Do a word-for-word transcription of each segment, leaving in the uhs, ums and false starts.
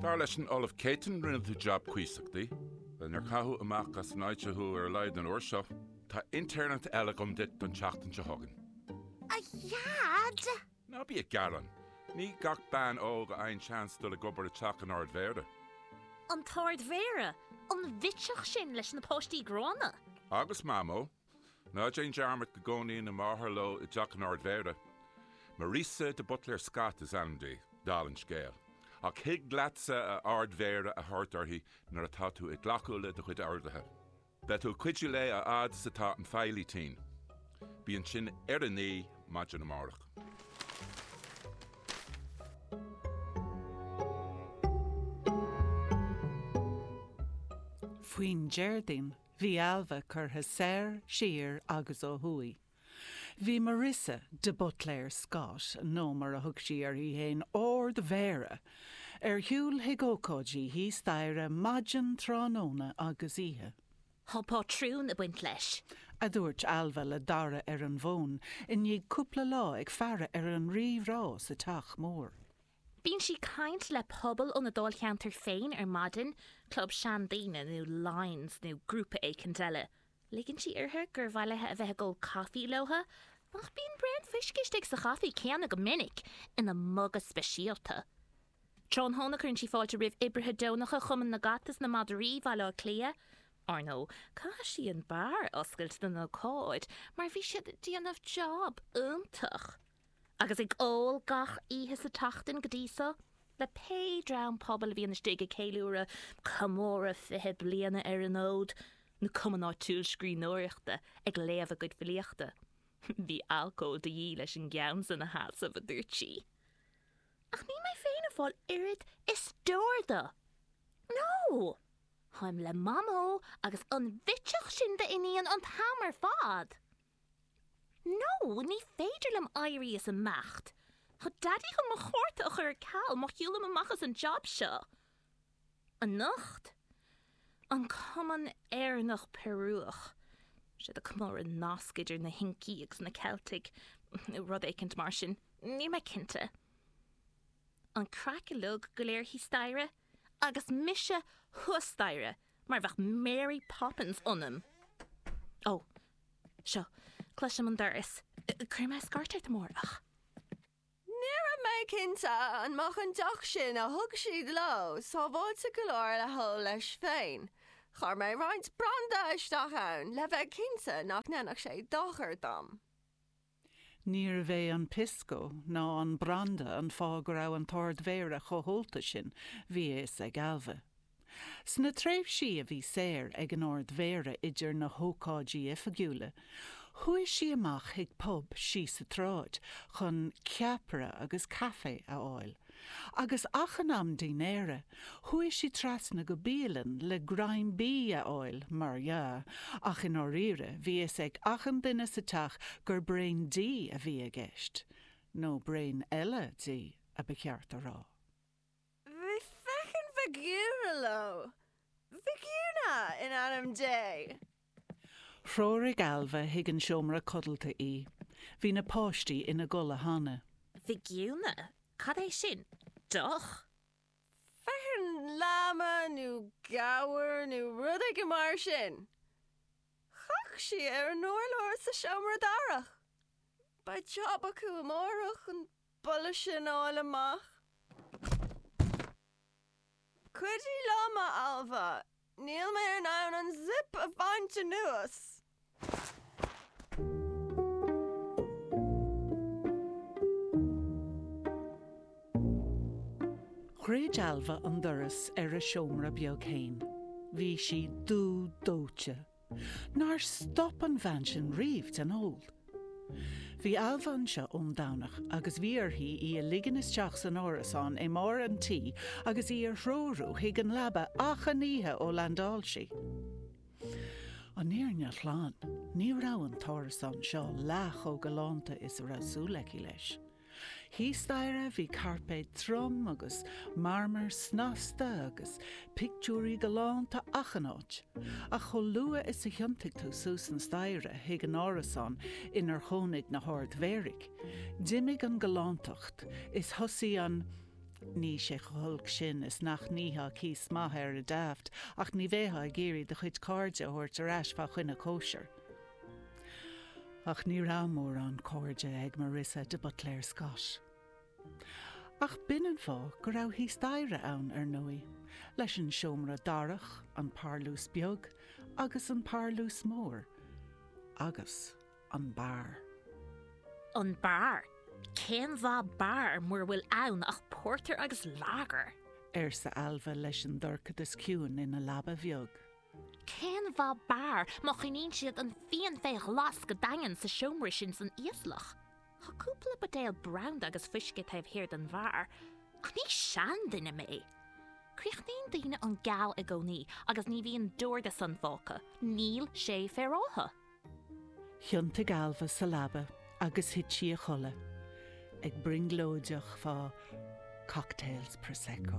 Dar leis an Olaf Caton rinne tú job cuiisachtaí, le nar cathú amach as náidse thu ar leid an orseo, tá internet eile gom dit don teachtain se hagan. A iad? Ná bí a galan. Ní gach ban óg a ein chans do le gobar a teach an ard verde. An tard vera, an vitseach sin leis na postí grána. Agus mamo, ná Jane Jarmut go gcónaí na máthair lo i teach an ard verde. Marisa de Butler Scott is andy, dalin scéal. Ach hig glatsa a ard vera a hartarthaí nar a tatú i glacúla de chuid ardathe. Betú cuidú le a ad sa tá an feilí tín. Bí an sin ar a ní maidin na marach. Fuoin Jardín, bhí Alva curtha séir, siar agus ó thuaidh. Bhí Marisa de Butler Scott nómar a thug sí ar hí héin ord mhéara. Ar hiúil higócóidí hí staire maidin tránóna agus ihe. Thpá trún a buint leis. A dúirt Alva le dara ar an bhón in dhíag cúpla lá ag fearra ar an ríomhrá sa teach mór. Bín si caint le pobl ó na dul cheantar féin ar maidin, club seandíine nó lines nó grúpa écin deile. Ligann si artha gur bhailethe a bheith go caithfí lotha, ach bín bread fiscistig sa chaithfí ceanna go minic ina mug a speisialta. Trón hónacurn si fáilte rih ibrithe dónacha chuman na gatas na Madarí bhaile clia, ar nó, cá si an bar oscailt na nó cóid, mar bhí siad díanamh job iontach. Agus ag ól gach ihe sa tachtain go dísa, le pe drown pobl a bhí na stig a céiliúra camóra fithe bliana ar an ód, na cuman á túil scríóireachta ag léamh a good bhíochta. Bhí alcóil de dhí leis an gceann san na hása a dúirtí. Ach ní mai féin a fáil irid is dúirda. No! Haim le mamó agus an vitseach sin de iníon an tamar fad. No, ní féidir lem airí is a macht. Cha daddy go mo chóirta a chur cal mo hiúla mo machas an job seo. An nacht. An cuman éarnach perúach. Se a cumór an náscidir na hincí agus na Celtic rud écint mar sin, ní me cinnte. An crackalug go léir hí staire, agus mise thustaire, mar bheith Mary Poppins onam. Oh, seo, cluisim an doras. Cur me scartart mór ach. Níra mé cinnta an mach an doch sin a thug siad lo, sá bhóilte go leir le thó leis féin. Char mé roinnt branda isteach ann, le bheith cinnta nach nenach sé dochar dom. Níor bheith an pisco ná an branda an fágur á an tord mhéara choholta sin bhí is ag Alva. Sna tréimh si a bhí séir ag an ord mhéara idir na hócáidí ifagiúla, chuaigh si amach ag pub si sa tráid chun ceapra agus caffé a áil. Agus achan am dinéire, chuaigh si trasna go bíalan le graim bí a áil mar ja, ach in áíre bhí is ag achan duine sa teach gur brain dí a bhí a gceist, nó brain eile dí a beceart a rá. Bhí fechan figúra lo. Figúna in anam day. Hrórig Alva hiag an siomra codalta í. Bhí na páistí ina gola hána. Figúna? Cad é sin? Doch? Fechan lama nú gabhar nú rud ag go mar sin. Chach si ar an nóirlóir sa siomra darach. Ba job acu amórach an bula sin áil amach. Cuidí lama, Alva. Níl mé ar nán an zip a bhainte nuas. Chréid Alva an doras ar a siomra beag céin. Bhí si dú dóite. Nar stop an bhain sin riamh an óld. Bhí Alva an seo óndánach agus bhí arthaí í a ligan isteach san árasán é mar an tí agus í ar hróú hiag an labba achan níthe ó landálsí. An níorne chláán, ní rá an tárasán seo leach ó galánta is a rasúlaici leis. Hí staire bhí carpé trom agus marmar snasta agus pictúrí galánta achanáid. A cho lua is a thiomtig tú sús an staire hiag an árasán inar chónig na hard mhérig. Dimig an galántacht is thosaí an Ní sé chulg sin is nach nítha cíos maithe ar a daft, ach ní bhétha géirí de chuid cóide thuirt ar eis fa chuine cóisiir. Ach ní rámór an cóide ag Marissa de Butler Scott. Ach binnen fá go raibh hí staire ann ar nui, leis an seomra darach, an párlús beag, agus an párlús mór, agus an bar. An bar? Cén bhá bar mór bhfuil ann ach porter agus lager? Ar sa alba leis an dorcad is ciúin ina labba bheag. Cén bhá bar má chuoíonn siad an bhíon féh las go dagan sa seomra sin san íoslach. Tá cúpla badéal brown agus fuisce taobh hirir den bhar, ach ní sean duine mé. Críochnaíon daoine an gal a gcónaí agus ní bhíon dúirda san bháca, níl sé fearrátha. Thionnta galfa sa labba agus hit si a cholle, ag bringlóideach fá cocktails Prosecco.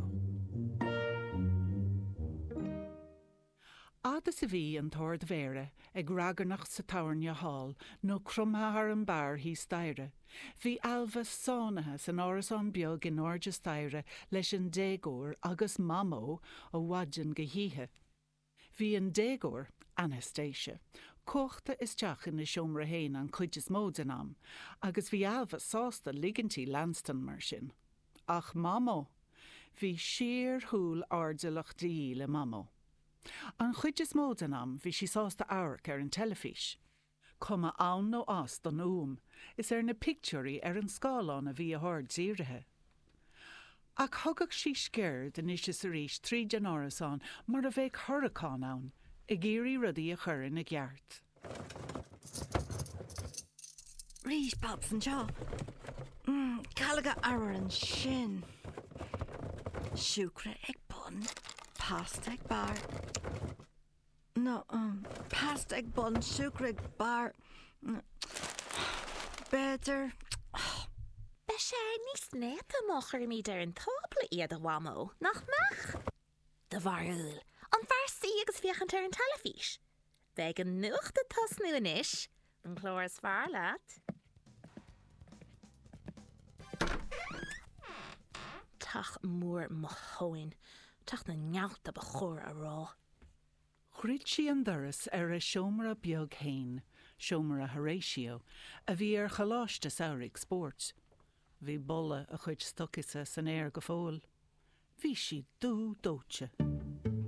Ada sa bhí an tord mhéire ag ragarnach sa Tairne Hall nó crumthar an bar hí staire. Bhí alba sánathe san áras an beag in áide staire leis an dégóir agus mamó ó bhaidin go híthe. Bhí an dégóir, Anastasia, cóchta is teach in na seomra héin an chuid is mód an am, agus bhí alba sásta ligantí Lanston mar sin. Ach mamó, bhí siar thúil ardalach daí le mamó. An chuid is mód an am bhí si sásta áirc ar an telefís. Cuma ann nó as don úm, is ar na picturí ar an scáilán a bhí a thord díirithe. Ach thugach sí scéir den is is a rís trí denárasán mar a bheith hurricán ann, i géirí rudaí a chur in a gceart. Rís babs an seo. Mm, Calaga ar an sin. Siúcra ag bun, pasta ag bar. No, um, pasta ag bun, siúcra ag bar. Mm. Better. Be sé níos néta má chuirmí ar an tápla iad a bhamó, nach meach? De bharúil, an farsaí agus fiochan ar an telefís. Bheith an nuachta tasnú inis, an chlóras fear leat. Tach mór mothóin, tach na nealta ba chóir a rá. Chrid si an doras ar a seomra beag hain, seomra Horatio, a bhí ar chaláiste saoraigh sport. Bhí bolla a chuid stochasa san air go fóil. Bhí si dú dóite.